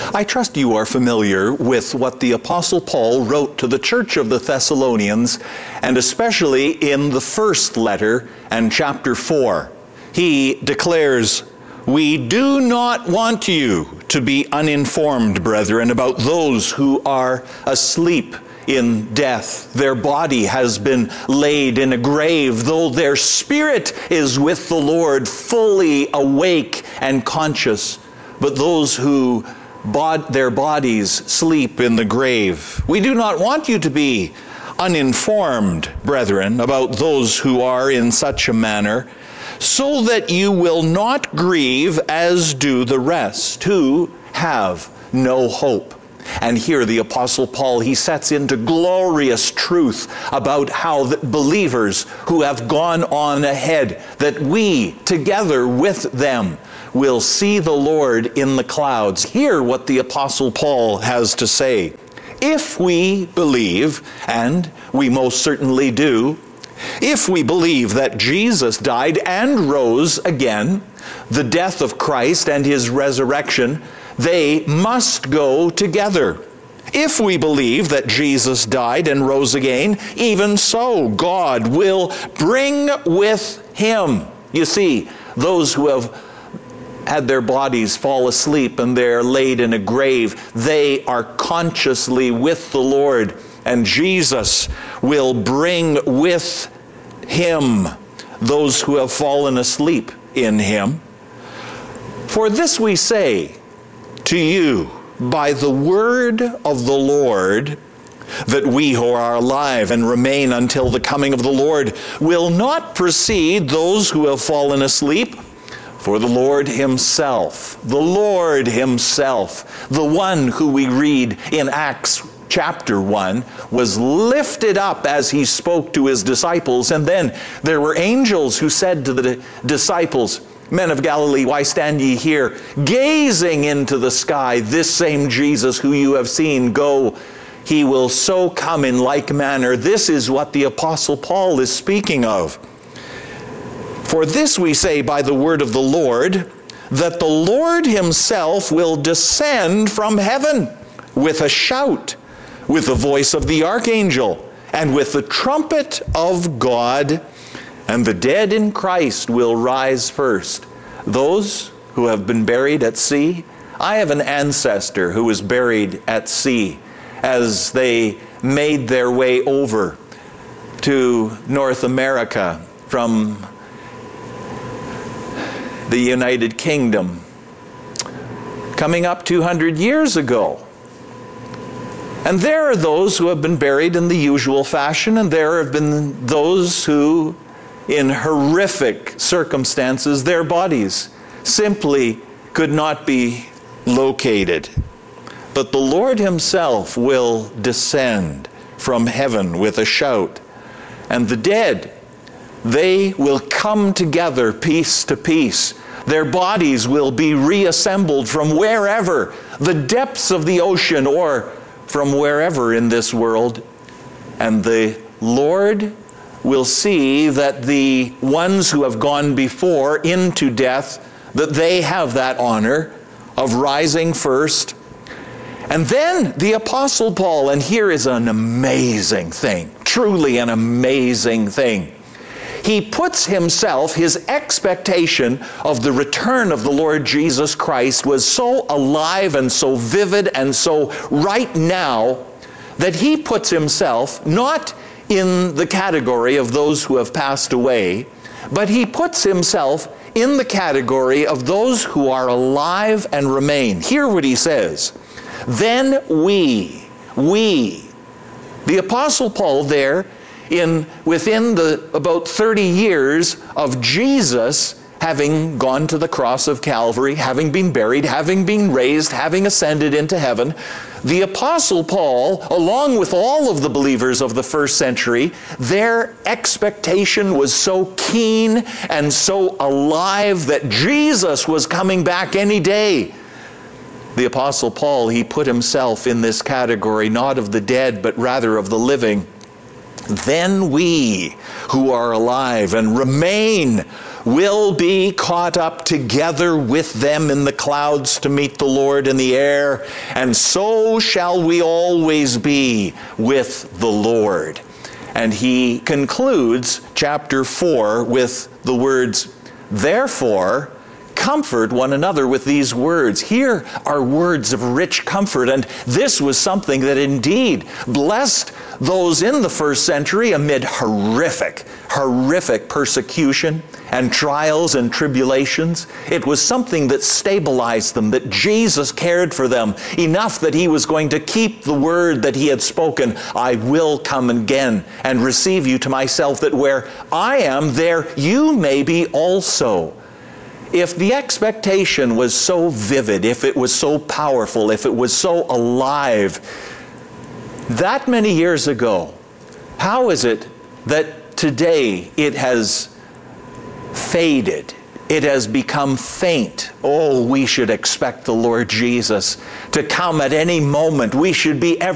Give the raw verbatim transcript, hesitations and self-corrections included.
I trust you are familiar with what the Apostle Paul wrote to the church of the Thessalonians, and especially in the first letter and chapter four. He declares, "We do not want you to be uninformed, brethren, about those who are asleep in death. Their body has been laid in a grave, though their spirit is with the Lord, fully awake and conscious. But those who bod- their bodies sleep in the grave. We do not want you to be uninformed, brethren, about those who are in such a manner, so that you will not grieve as do the rest, who have no hope." And here the Apostle Paul, he sets into glorious truth about how the believers who have gone on ahead, that we together with them will see the Lord in the clouds. Hear what the Apostle Paul has to say. If we believe, and we most certainly do, if we believe that Jesus died and rose again, the death of Christ and his resurrection, they must go together. If we believe that Jesus died and rose again, even so God will bring with him. You see, those who have had their bodies fall asleep and they're laid in a grave, they are consciously with the Lord, and Jesus will bring with him those who have fallen asleep in him. For this we say to you by the word of the Lord, that we who are alive and remain until the coming of the Lord will not precede those who have fallen asleep. For the Lord himself, the Lord himself, the one who we read in Acts chapter one, was lifted up as he spoke to his disciples. And then there were angels who said to the disciples, "Men of Galilee, why stand ye here, gazing into the sky? This same Jesus who you have seen go, he will so come in like manner." This is what the Apostle Paul is speaking of. For this we say by the word of the Lord, that the Lord himself will descend from heaven with a shout, with the voice of the archangel, and with the trumpet of God, and the dead in Christ will rise first. Those who have been buried at sea, I have an ancestor who was buried at sea as they made their way over to North America from the United Kingdom, coming up two hundred years ago. And there are those who have been buried in the usual fashion, and there have been those who, in horrific circumstances, their bodies simply could not be located. But the Lord himself will descend from heaven with a shout, and the dead, they will come together piece to piece. Their bodies will be reassembled from wherever, the depths of the ocean or from wherever in this world. And the Lord will see that the ones who have gone before into death, that they have that honor of rising first. And then the Apostle Paul, and here is an amazing thing, truly an amazing thing. He puts himself, his expectation of the return of the Lord Jesus Christ was so alive and so vivid and so right now that he puts himself not in the category of those who have passed away, but he puts himself in the category of those who are alive and remain. Hear what he says. Then we, we, the Apostle Paul there, in within the about thirty years of Jesus having gone to the cross of Calvary, having been buried, having been raised, having ascended into heaven, the Apostle Paul, along with all of the believers of the first century, their expectation was so keen and so alive that Jesus was coming back any day. The Apostle Paul, he put himself in this category, not of the dead, but rather of the living. Then we who are alive and remain will be caught up together with them in the clouds to meet the Lord in the air, and so shall we always be with the Lord. And he concludes chapter four with the words, therefore, comfort one another with these words. Here are words of rich comfort, and this was something that indeed blessed those in the first century amid horrific, horrific persecution and trials and tribulations. It was something that stabilized them, that Jesus cared for them enough that he was going to keep the word that he had spoken. I will come again and receive you to myself, that where I am, there you may be also. If the expectation was so vivid, if it was so powerful, if it was so alive that many years ago, how is it that today it has faded? It has become faint. Oh, we should expect the Lord Jesus to come at any moment. We should be ever